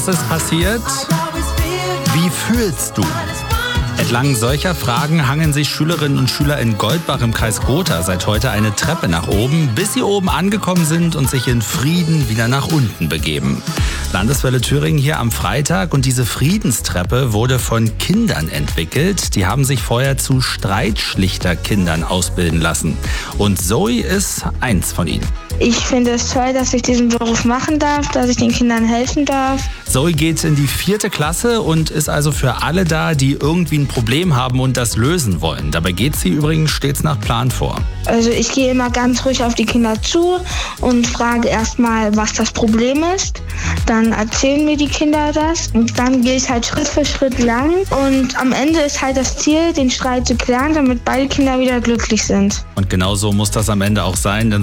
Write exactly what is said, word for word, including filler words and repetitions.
Was ist passiert? Wie fühlst du? Entlang solcher Fragen hangeln sich Schülerinnen und Schüler in Goldbach im Kreis Gotha seit heute eine Treppe nach oben, bis sie oben angekommen sind und sich in Frieden wieder nach unten begeben. Landeswelle Thüringen hier am Freitag, und diese Friedenstreppe wurde von Kindern entwickelt. Die haben sich vorher zu Streitschlichterkindern ausbilden lassen. Und Zoe ist eins von ihnen. Ich finde es toll, dass ich diesen Beruf machen darf, dass ich den Kindern helfen darf. Zoe geht in die vierte Klasse und ist also für alle da, die irgendwie ein Problem haben und das lösen wollen. Dabei geht sie übrigens stets nach Plan vor. Also ich gehe immer ganz ruhig auf die Kinder zu und frage erstmal, was das Problem ist. Dann erzählen mir die Kinder das und dann gehe ich halt Schritt für Schritt lang. Und am Ende ist halt das Ziel, den Streit zu klären, damit beide Kinder wieder glücklich sind. Und genau so muss das am Ende auch sein, denn